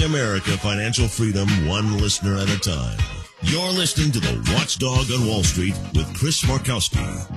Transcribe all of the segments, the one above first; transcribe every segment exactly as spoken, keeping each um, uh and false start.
America financial freedom, one listener at a time. You're listening to the Watchdog on Wall Street with Chris Markowski.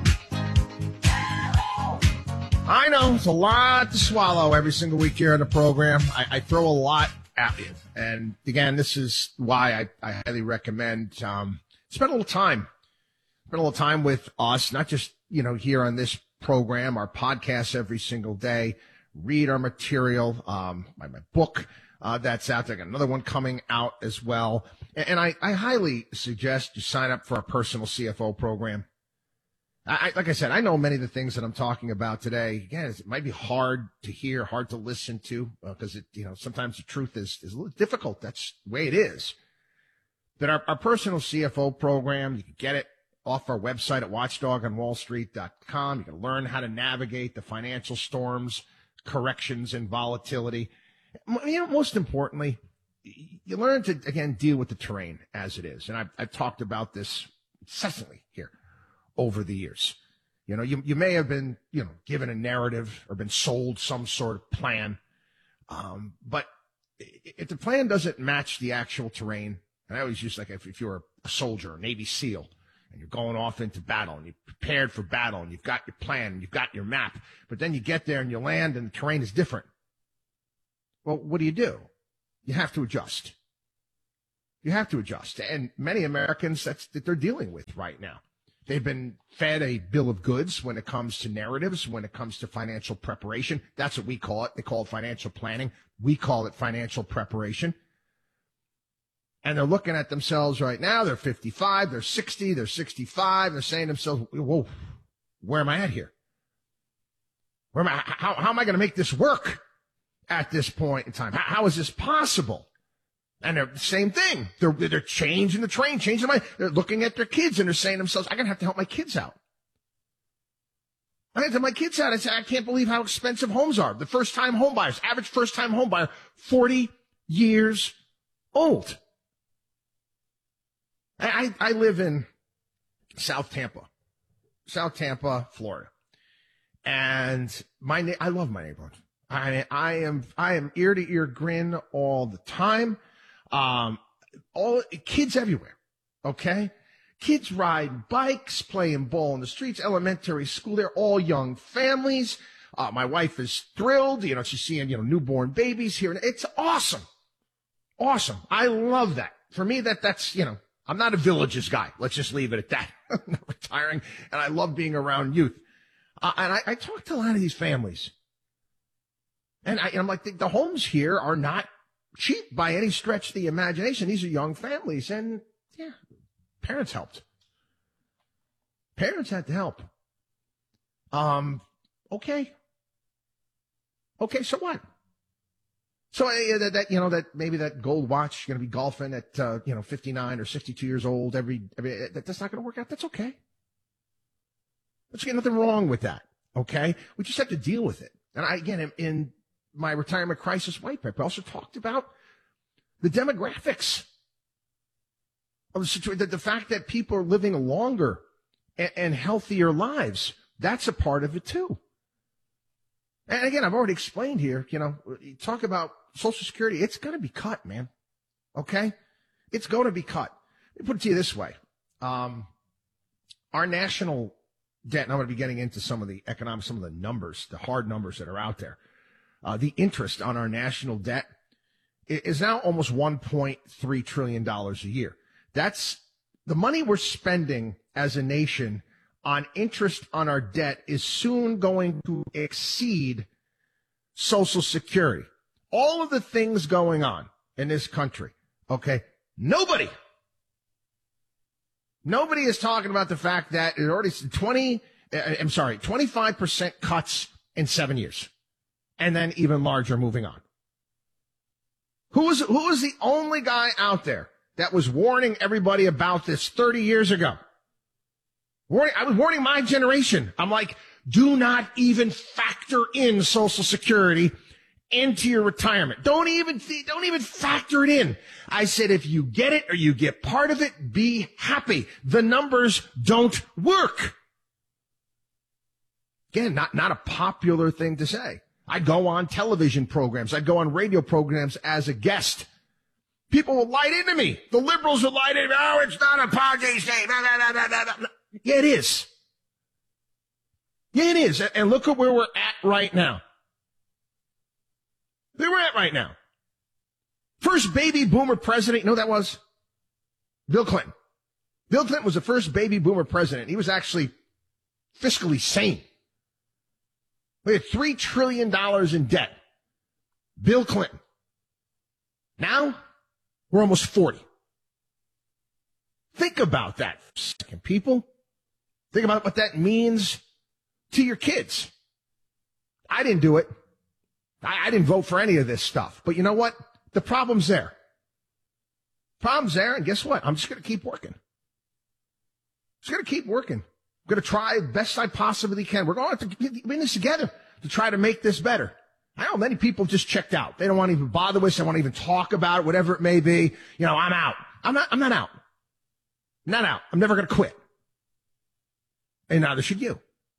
I know it's a lot to swallow every single week here on the program. I, I throw a lot at you. And again, this is why I, I highly recommend um, spend a little time. Spend a little time with us, not just, you know, here on this program, our podcast every single day. Read our material, um, my, my book uh, that's out there. I got another one coming out as well. And, and I, I highly suggest you sign up for our personal C F O program. I, like I said, I know many of the things that I'm talking about today. Again, it might be hard to hear, hard to listen to, because uh, it, you know, sometimes the truth is, is a little difficult. That's the way it is. But our, our personal C F O program, you can get it off our website at watchdog on wall street dot com. You can learn how to navigate the financial storms, corrections, and volatility. You know, most importantly, you learn to, again, deal with the terrain as it is. And I've, I've talked about this incessantly here over the years. You know, you, you may have been, you know, given a narrative or been sold some sort of plan. Um, but if the plan doesn't match the actual terrain, and I always use like if, if you're a soldier, a Navy SEAL, and you're going off into battle and you're prepared for battle and you've got your plan and you've got your map, but then you get there and you land and the terrain is different. Well, what do you do? You have to adjust. You have to adjust. And many Americans, that's that they're dealing with right now. They've been fed a bill of goods when it comes to narratives, when it comes to financial preparation. That's what we call it. They call it financial planning. We call it financial preparation. And they're looking at themselves right now. They're fifty-five, they're sixty, they're sixty-five. They're saying to themselves, whoa, where am I at here? Where am I? How, how am I going to make this work at this point in time? How, how is this possible? And they're the same thing. They're, they're changing the train, changing my, they're looking at their kids and they're saying to themselves, I'm going to have to help my kids out. I have to help my kids out. I say, I can't believe how expensive homes are. The first time home buyers, average first time home buyer, forty years old. I, I live in South Tampa, South Tampa, Florida. And my, I love my neighborhood. I, I am, I am ear to ear grin all the time. Um, all kids everywhere. Okay. Kids ride bikes, playing ball in the streets, elementary school. They're all young families. Uh, my wife is thrilled. You know, she's seeing, you know, newborn babies here. It's awesome. Awesome. I love that. For me, that, that's, you know, I'm not a Villages guy. Let's just leave it at that. I'm not retiring, and I love being around youth. Uh, and I, I talk to a lot of these families. And, I, and I'm like, the, the homes here are not cheap by any stretch of the imagination. These are young families. And, yeah, parents helped. Parents had to help. Um, okay. Okay, so what? So uh, that, that, you know, that maybe that gold watch, you're going to be golfing at, uh, you know, fifty-nine or sixty-two years old. Every, every that, that's not going to work out. That's okay. There's nothing wrong with that. Okay. We just have to deal with it. And I, again, in, in my retirement crisis white paper, I also talked about the demographics of the situation, the, the fact that people are living longer and, and healthier lives. That's a part of it too. And again, I've already explained here, you know, you talk about Social Security, it's going to be cut, man. Okay? It's going to be cut. Let me put it to you this way. Um, our national debt, and I'm going to be getting into some of the economics, some of the numbers, the hard numbers that are out there. Uh, the interest on our national debt is now almost one point three trillion dollars a year. That's the money we're spending as a nation on interest on our debt is soon going to exceed Social Security. All of the things going on in this country, okay? Nobody, nobody is talking about the fact that it already twenty, I'm sorry, twenty-five percent cuts in seven years, and then even larger moving on. Who was who was the only guy out there that was warning everybody about this thirty years ago? Warning, I was warning my generation. I'm like, do not even factor in Social Security into your retirement. Don't even, don't even factor it in. I said, if you get it or you get part of it, be happy. The numbers don't work. Again, not, not a popular thing to say. I go on television programs. I go on radio programs as a guest People will light into me. The liberals will light into me. Oh, it's not a Ponzi scheme. Nah, nah, nah, nah, nah. Yeah, it is. Yeah, it is. And look at where we're at right now. Where we're at right now. First baby boomer president, you know who that was? Bill Clinton. Bill Clinton was the first baby boomer president. He was actually fiscally sane. We had three trillion dollars in debt. Bill Clinton. Now, we're almost forty. Think about that for a second, people. Think about what that means to your kids. I didn't do it. I, I didn't vote for any of this stuff. But you know what? The problem's there. Problem's there, and guess what? I'm just going to keep working. Just going to keep working. I'm going to try the best I possibly can. We're going to have to get in this together to try to make this better. I know many people just checked out. They don't want to even bother with us. They don't want to even talk about it, whatever it may be. You know, I'm out. I'm not, I'm not out. I'm not out. I'm never going to quit. And neither should you.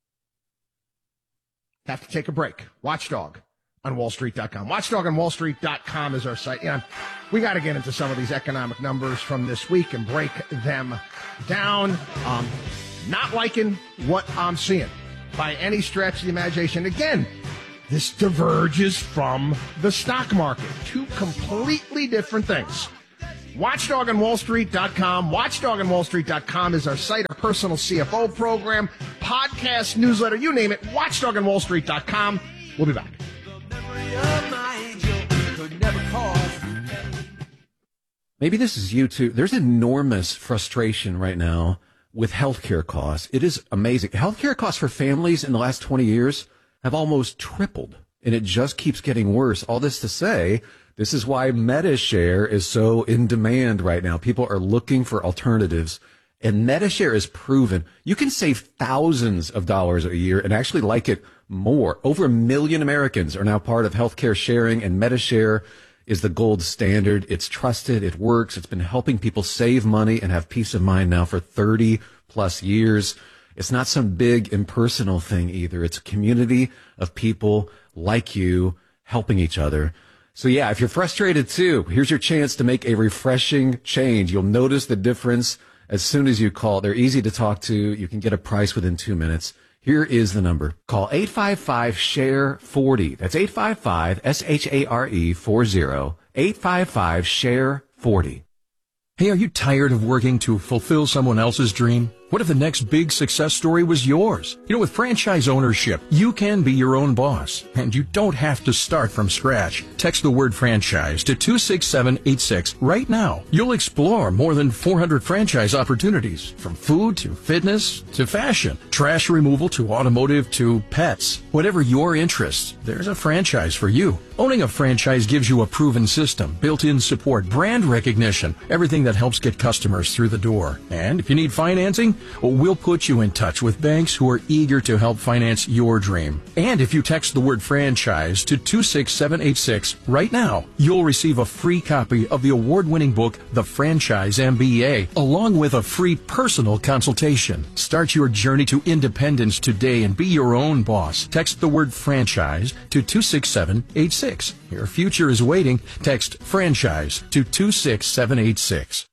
Have to take a break. Watchdog on wall street dot com. watchdog on wall street dot com is our site. Yeah, we got to get into some of these economic numbers from this week and break them down. Um, not liking what I'm seeing by any stretch of the imagination. Again, this diverges from the stock market. Two completely different things. watchdog on wall street dot com. watchdog on wall street dot com is our site, our personal C F O program, podcast, newsletter, you name it. watchdog on wall street dot com. We'll be back. Maybe this is you too. There's enormous frustration right now with healthcare costs. It is amazing. Healthcare costs for families in the last twenty years have almost tripled, and it just keeps getting worse. All this to say, this is why MediShare is so in demand right now. People are looking for alternatives, and MediShare is proven. You can save thousands of dollars a year and actually like it more. Over a million Americans are now part of healthcare sharing, and MediShare is the gold standard. It's trusted. It works. It's been helping people save money and have peace of mind now for thirty plus years. It's not some big impersonal thing either. It's a community of people like you helping each other. So yeah, if you're frustrated too, here's your chance to make a refreshing change. You'll notice the difference as soon as you call. They're easy to talk to. You can get a price within two minutes. Here is the number. Call eight five five, S H A R E, forty. That's eight five five, S H A R E, forty. eight five five, S H A R E, forty. Hey, are you tired of working to fulfill someone else's dream? What if the next big success story was yours? You know, with franchise ownership, you can be your own boss, and you don't have to start from scratch. Text the word franchise to two six seven eight six right now. You'll explore more than four hundred franchise opportunities, from food to fitness to fashion, trash removal to automotive to pets. Whatever your interest, there's a franchise for you. Owning a franchise gives you a proven system, built-in support, brand recognition, everything that helps get customers through the door. And if you need financing, well, we'll put you in touch with banks who are eager to help finance your dream. And if you text the word franchise to two six seven eight six right now, you'll receive a free copy of the award-winning book, The Franchise M B A, along with a free personal consultation. Start your journey to independence today and be your own boss. Text the word franchise to two six seven eight six. Your future is waiting. Text franchise to two six seven eight six.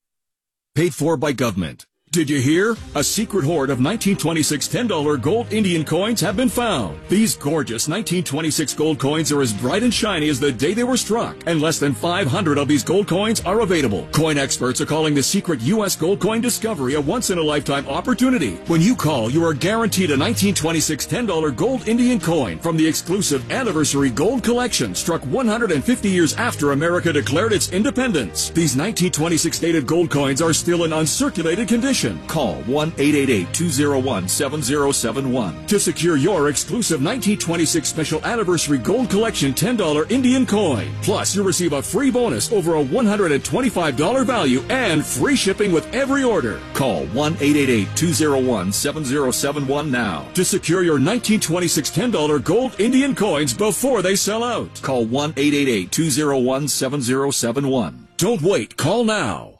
Paid for by government. Did you hear? A secret hoard of nineteen twenty-six ten dollar gold Indian coins have been found. These gorgeous nineteen twenty-six gold coins are as bright and shiny as the day they were struck, and less than five hundred of these gold coins are available. Coin experts are calling the secret U S gold coin discovery a once-in-a-lifetime opportunity. When you call, you are guaranteed a nineteen twenty-six ten dollar gold Indian coin from the exclusive Anniversary Gold Collection, struck one hundred fifty years after America declared its independence. These nineteen twenty-six dated gold coins are still in uncirculated condition. Call one eight eight eight, two zero one, seven zero seven one to secure your exclusive nineteen twenty-six Special Anniversary Gold Collection ten dollar Indian coin. Plus, you'll receive a free bonus over a one hundred twenty-five dollar value and free shipping with every order. Call one eight eight eight, two zero one, seven zero seven one now to secure your nineteen twenty-six ten dollar gold Indian coins before they sell out. Call one eight eight eight, two zero one, seven zero seven one. Don't wait. Call now.